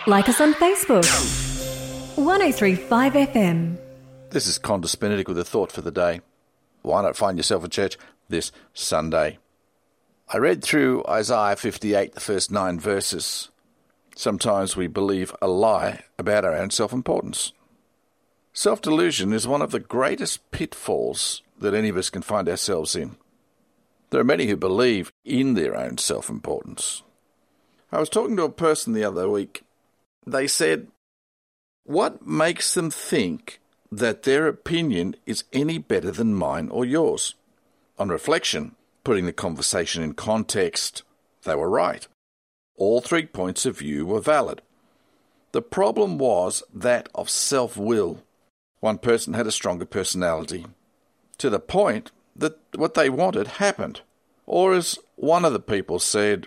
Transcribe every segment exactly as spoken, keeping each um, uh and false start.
Like us on Facebook. one oh three point five F M. This is Condis Benedict with a thought for the day. Why not find yourself a church this Sunday? I read through Isaiah fifty-eight, the first nine verses. Sometimes we believe a lie about our own self-importance. Self-delusion is one of the greatest pitfalls that any of us can find ourselves in. There are many who believe in their own self-importance. I was talking to a person the other week. They said, what makes them think that their opinion is any better than mine or yours? On reflection, putting the conversation in context, they were right. All three points of view were valid. The problem was that of self-will. One person had a stronger personality, to the point that what they wanted happened. Or as one of the people said,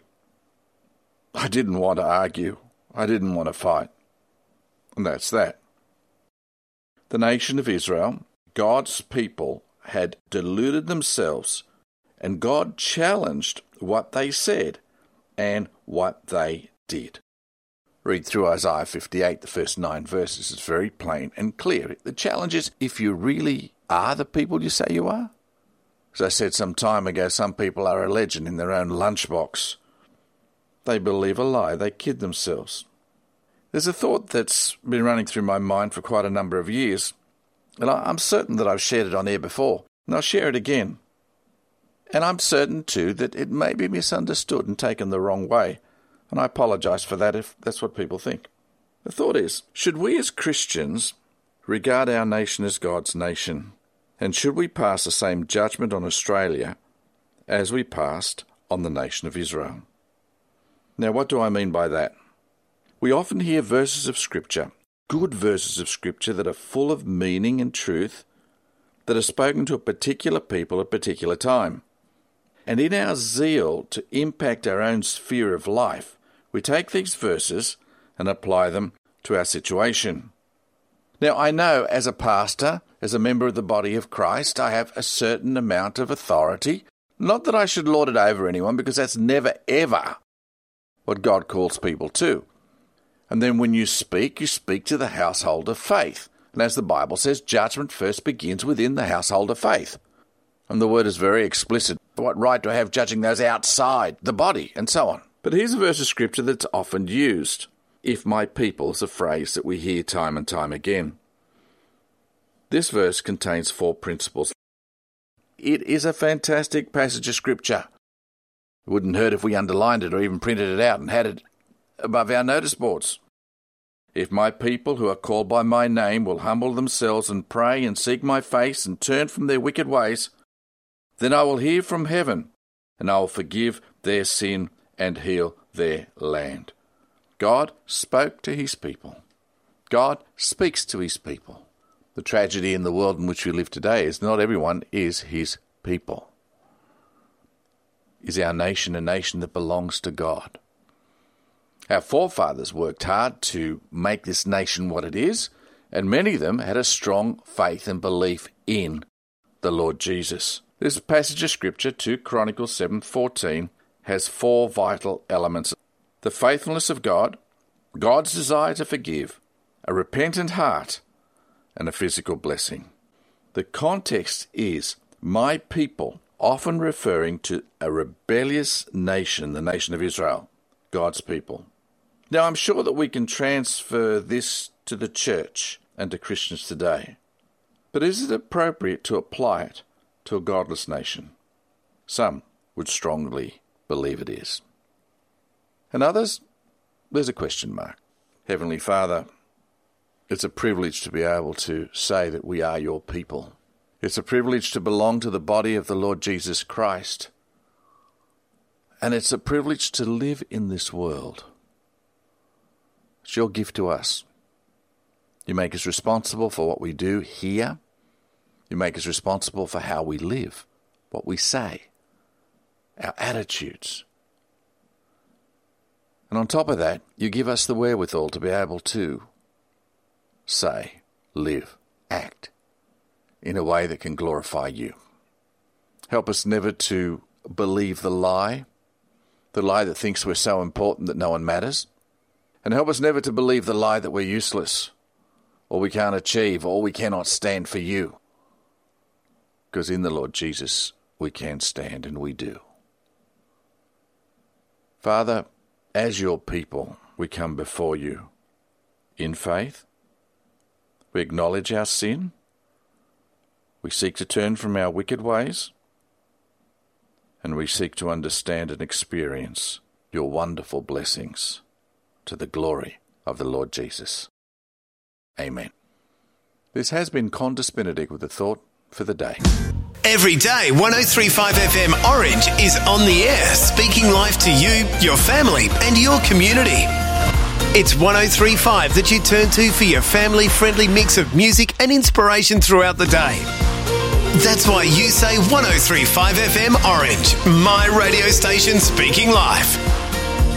I didn't want to argue. I didn't want to fight. And that's that. The nation of Israel, God's people, had deluded themselves, and God challenged what they said and what they did. Read through Isaiah fifty-eight, the first nine verses. It's very plain and clear. The challenge is if you really are the people you say you are. As I said some time ago, some people are a legend in their own lunchbox. They believe a lie. They kid themselves. There's a thought that's been running through my mind for quite a number of years, and I'm certain that I've shared it on air before, and I'll share it again. And I'm certain, too, that it may be misunderstood and taken the wrong way, and I apologise for that if that's what people think. The thought is, should we as Christians regard our nation as God's nation, and should we pass the same judgment on Australia as we passed on the nation of Israel? Now, what do I mean by that? We often hear verses of Scripture, good verses of Scripture that are full of meaning and truth, that are spoken to a particular people at a particular time. And in our zeal to impact our own sphere of life, we take these verses and apply them to our situation. Now, I know as a pastor, as a member of the body of Christ, I have a certain amount of authority. Not that I should lord it over anyone, because that's never, ever what God calls people to. And then when you speak, you speak to the household of faith. And as the Bible says, judgment first begins within the household of faith. And the word is very explicit. What right do I have judging those outside the body, and so on? But here's a verse of Scripture that's often used. If my people is a phrase that we hear time and time again. This verse contains four principles. It is a fantastic passage of Scripture. It wouldn't hurt if we underlined it or even printed it out and had it above our notice boards. If my people who are called by my name will humble themselves and pray and seek my face and turn from their wicked ways, then I will hear from heaven and I will forgive their sin and heal their land. God spoke to his people. God speaks to his people. The tragedy in the world in which we live today is not everyone is his people. Is our nation a nation that belongs to God? Our forefathers worked hard to make this nation what it is, and many of them had a strong faith and belief in the Lord Jesus. This passage of Scripture, Second Chronicles seven fourteen, has four vital elements. The faithfulness of God, God's desire to forgive, a repentant heart, and a physical blessing. The context is my people, often referring to a rebellious nation, the nation of Israel, God's people. Now, I'm sure that we can transfer this to the church and to Christians today. But is it appropriate to apply it to a godless nation? Some would strongly believe it is. And others, there's a question mark. Heavenly Father, it's a privilege to be able to say that we are your people. It's a privilege to belong to the body of the Lord Jesus Christ. And it's a privilege to live in this world. It's your gift to us. You make us responsible for what we do here. You make us responsible for how we live, what we say, our attitudes. And on top of that, you give us the wherewithal to be able to say, live, act in a way that can glorify you. Help us never to believe the lie, the lie that thinks we're so important that no one matters. And help us never to believe the lie that we're useless, or we can't achieve, or we cannot stand for you. Because in the Lord Jesus, we can stand, and we do. Father, as your people, we come before you in faith. We acknowledge our sin. We seek to turn from our wicked ways. And we seek to understand and experience your wonderful blessings to the glory of the Lord Jesus. Amen. This has been Qantas Benedict with a thought for the day. Every day, one oh three point five F M Orange is on the air, speaking life to you, your family and your community. It's one oh three point five that you turn to for your family-friendly mix of music and inspiration throughout the day. That's why you say one oh three point five F M Orange, my radio station speaking life.